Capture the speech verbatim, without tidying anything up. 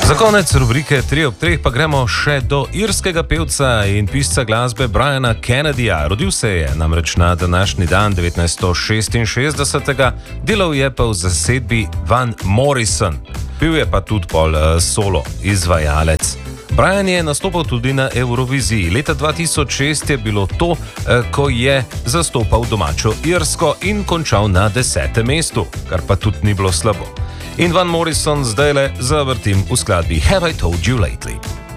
Za konec rubrike tri ob treh pa gremo še do irskega pevca in pisca glasbe Briana Kennedyja. Rodil se je namreč na današnji dan devetnajststo šestinšestdeset, delal je pa v zasedbi Van Morrison. Bil je pa tudi pol uh, solo izvajalec. Brian je nastopal tudi na Evroviziji. Leta dva tisoč šest je bilo to, uh, ko je zastopal domačo Irsko in končal na desetem mestu, kar pa tudi ni bilo slabo. In Van Morrison zdaj le zavrtim v skladbi Have I Told You Lately.